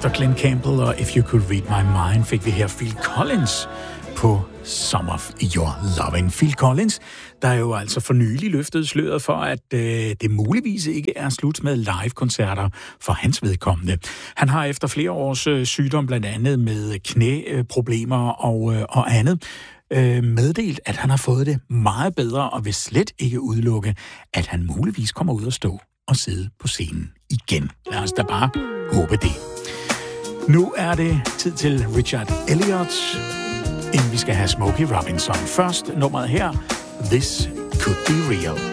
Efter Glenn Campbell og If You Could Read My Mind fik vi her Phil Collins på Some of Your Loving. Phil Collins, der jo altså for nylig løftede sløret for, at det muligvis ikke er slut med live-koncerter for hans vedkommende. Han har efter flere års sygdom, blandt andet med knæproblemer og andet, meddelt, at han har fået det meget bedre, og vil slet ikke udelukke, at han muligvis kommer ud og stå og sidde på scenen igen. Lad os da bare håbe det. Nu er det tid til Richard Elliott, inden vi skal have Smokey Robinson. Først nummeret her, This Could Be Real.